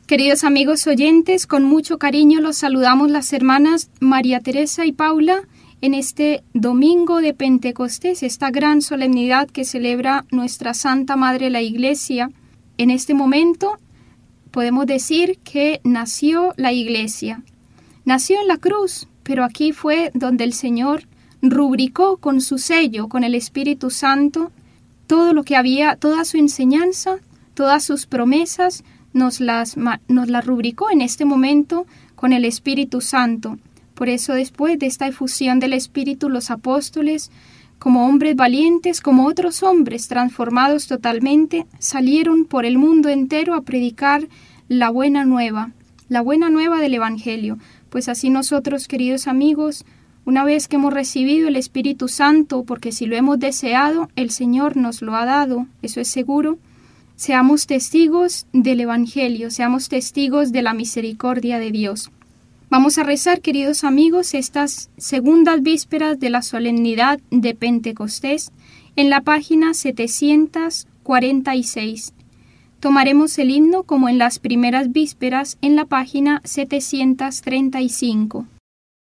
Queridos amigos oyentes, con mucho cariño los saludamos las hermanas María Teresa y Paula en este domingo de Pentecostés, esta gran solemnidad que celebra nuestra Santa Madre la Iglesia. En este momento podemos decir que nació la Iglesia. Nació en la cruz, pero aquí fue donde el Señor rubricó con su sello, con el Espíritu Santo, todo lo que había, toda su enseñanza, todas sus promesas, nos las rubricó en este momento con el Espíritu Santo. Por eso después de esta efusión del Espíritu, los apóstoles, como hombres valientes, como otros hombres transformados totalmente, salieron por el mundo entero a predicar la buena nueva del Evangelio. Pues así nosotros, queridos amigos, una vez que hemos recibido el Espíritu Santo, porque si lo hemos deseado, el Señor nos lo ha dado, eso es seguro, seamos testigos del Evangelio, seamos testigos de la misericordia de Dios. Vamos a rezar, queridos amigos, estas segundas vísperas de la solemnidad de Pentecostés en la página 746. Tomaremos el himno como en las primeras vísperas en la página 735.